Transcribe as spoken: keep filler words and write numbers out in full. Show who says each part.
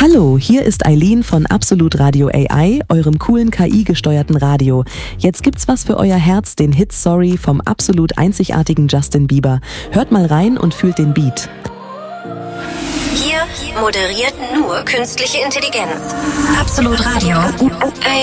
Speaker 1: Hallo, hier ist Eileen von Absolut Radio A I, eurem coolen K I-gesteuerten Radio. Jetzt gibt's was für euer Herz, den Hit Sorry vom absolut einzigartigen Justin Bieber. Hört mal rein und fühlt den Beat.
Speaker 2: Hier moderiert nur künstliche Intelligenz. Absolut Radio.